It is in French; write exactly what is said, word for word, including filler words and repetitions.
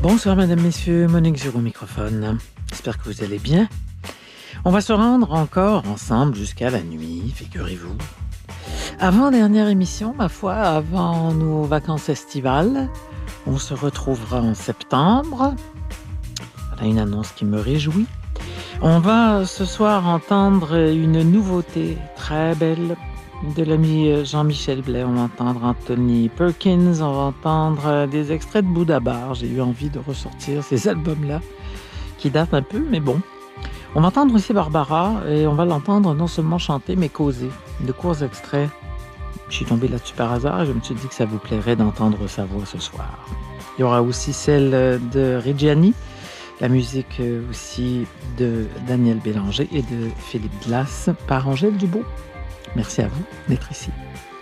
Bonsoir mesdames, messieurs, Monique Giraud au microphone. J'espère que vous allez bien. On va se rendre encore ensemble jusqu'à la nuit, figurez-vous. Avant-dernière émission, ma foi, avant nos vacances estivales. On se retrouvera en septembre. Voilà une annonce qui me réjouit. On va ce soir entendre une nouveauté très belle de l'ami Jean-Michel Blais. On va entendre Anthony Perkins, on va entendre des extraits de Bouddha Bar. J'ai eu envie de ressortir ces albums-là qui datent un peu, mais bon. On va entendre aussi Barbara et on va l'entendre non seulement chanter, mais causer. De courts extraits. Je suis tombé là-dessus par hasard et je me suis dit que ça vous plairait d'entendre sa voix ce soir. Il y aura aussi celle de Reggiani, la musique aussi de Daniel Bélanger et de Philippe Glass par Angèle Dubois. Merci à vous d'être ici.